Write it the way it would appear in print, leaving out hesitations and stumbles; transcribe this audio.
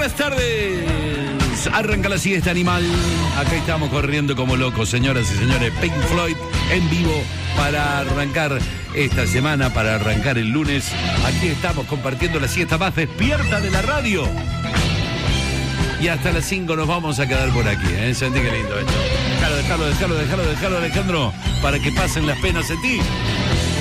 Buenas tardes. Arranca la siesta animal. Acá estamos corriendo como locos, señoras y señores. Pink Floyd en vivo para arrancar esta semana, para arrancar el lunes. Aquí estamos compartiendo la siesta más despierta de la radio. Y hasta las 5 nos vamos a quedar por aquí, ¿eh? Sentí que lindo esto. Déjalo, Alejandro, para que pasen las penas en ti.